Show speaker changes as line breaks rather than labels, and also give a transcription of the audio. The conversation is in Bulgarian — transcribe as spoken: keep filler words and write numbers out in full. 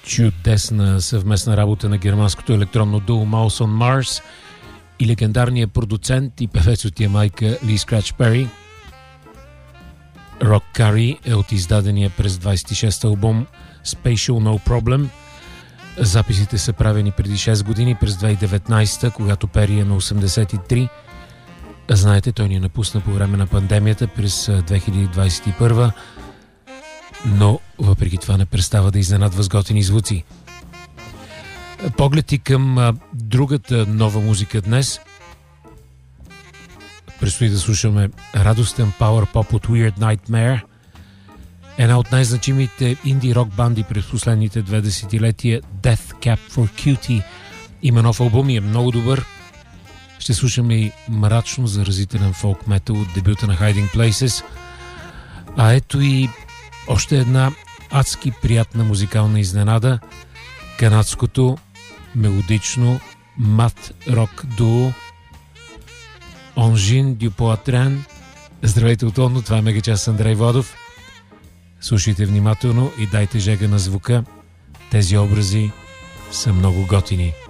чудесна съвместна работа на германското електронно дуо Mouse on Mars и легендарния продуцент и певец от Ямайка Ли Скрач Пери. Rock Curry е от издадения през двайсет и шести албум Spatial No Problem. Записите са правени преди шест години, през две хиляди и деветнайсета, когато Пери е на осемдесет и три. Знаете, той ни напусна по време на пандемията през две хиляди двайсет и първа, но въпреки това не престава да изненадва с готини звуци. Поглед и към а, другата нова музика днес. Предстои да слушаме радостен power pop от Weird Nightmare, една от най-значимите инди-рок банди през последните две десетилетия. Death Cab for Cutie има нов албум и е много добър. Ще слушаме и мрачно заразителен фолк метал от дебюта на Hiding Places. А ето и още една адски приятна музикална изненада. Канадското мелодично мат рок дуо Engine du Poitrain. Здравейте от Лондон, това е Мегачас с Андрей Водов. Слушайте внимателно и дайте жега на звука. Тези образи са много готини.